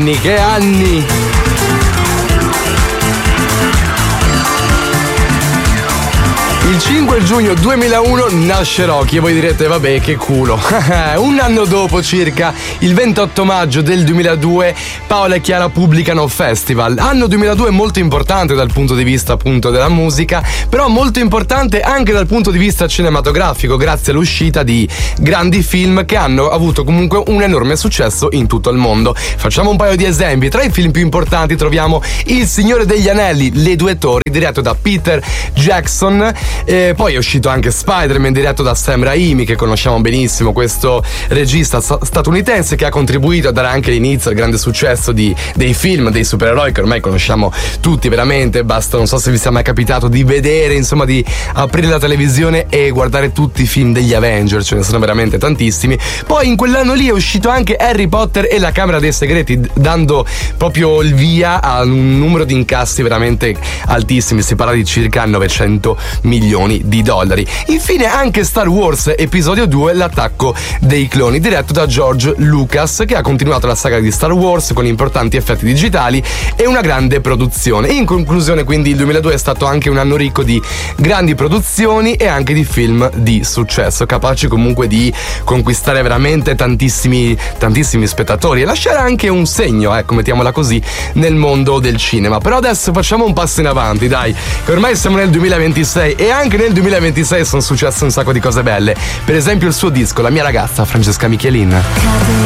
anni, che anni! Il 5 giugno 2001 nasce Rocky e voi direte vabbè che culo. Un anno dopo circa, il 28 maggio del 2002, Paola e Chiara pubblicano Festival. Anno 2002 molto importante dal punto di vista appunto della musica, però molto importante anche dal punto di vista cinematografico, grazie all'uscita di grandi film che hanno avuto comunque un enorme successo in tutto il mondo. Facciamo un paio di esempi. Tra i film più importanti troviamo Il Signore degli Anelli, Le Due Torri, diretto da Peter Jackson. Poi è uscito anche Spider-Man, diretto da Sam Raimi, che conosciamo benissimo, questo regista statunitense che ha contribuito a dare anche l'inizio al grande successo dei film, dei supereroi che ormai conosciamo tutti veramente. Basta, non so se vi sia mai capitato di vedere, insomma, di aprire la televisione e guardare tutti i film degli Avengers, ce ne sono veramente tantissimi. Poi in quell'anno lì è uscito anche Harry Potter e la Camera dei Segreti, dando proprio il via a un numero di incassi veramente altissimi, si parla di circa 900 milioni di dollari. Infine anche Star Wars Episodio 2, L'attacco dei cloni, diretto da George Lucas, che ha continuato la saga di Star Wars con importanti effetti digitali e una grande produzione. In conclusione, quindi, il 2002 è stato anche un anno ricco di grandi produzioni e anche di film di successo, capaci comunque di conquistare veramente tantissimi spettatori e lasciare anche un segno, ecco, mettiamola così, nel mondo del cinema. Però adesso facciamo un passo in avanti, dai, che ormai siamo nel 2026 e anche nel 2026 sono successe un sacco di cose belle. Per esempio il suo disco La mia ragazza, Francesca Michelin.